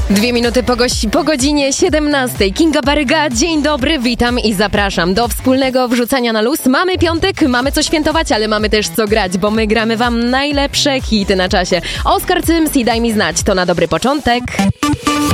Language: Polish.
2 minuty po godzinie 17. Kinga Baryga, dzień dobry, witam i zapraszam do wspólnego wrzucania na luz. Mamy piątek, mamy co świętować, ale mamy też co grać, bo my gramy wam najlepsze hity na czasie. Oskar Cyms i Daj mi znać, to na dobry początek.